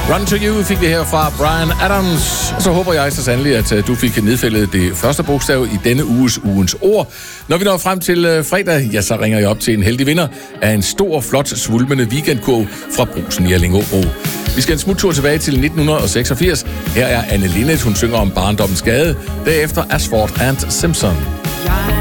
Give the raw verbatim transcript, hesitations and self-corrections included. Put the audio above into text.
Run to You fik vi her fra Bryan Adams. Og så håber jeg så sandelig, at du fik nedfældet det første bogstav i denne uges ugens ord. Når vi når frem til fredag, ja, så ringer jeg op til en heldig vinder af en stor, flot, svulmende weekendkurv fra Brugsen i Allingåbro. Vi skal en smuttur tilbage til nitten seksogfirs. Her er Anne Linnet, hun synger om barndommens gade. Derefter Ashford and Simpson. Jeg